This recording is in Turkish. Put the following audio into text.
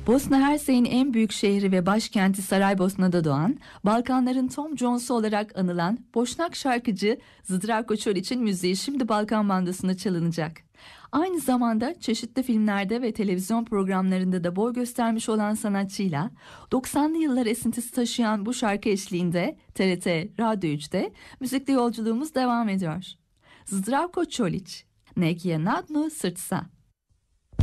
Bosna Hersey'in en büyük şehri ve başkenti Saraybosna'da doğan, Balkanların Tom Jones'u olarak anılan Boşnak şarkıcı Zdravko Čolić'in müziği şimdi Balkan Bandası'nda çalınacak. Aynı zamanda çeşitli filmlerde ve televizyon programlarında da boy göstermiş olan sanatçıyla 90'lı yıllar esintisi taşıyan bu şarkı eşliğinde TRT Radyo 3'te müzikli yolculuğumuz devam ediyor. Zdravko Čolić, Nek je na dnu srca.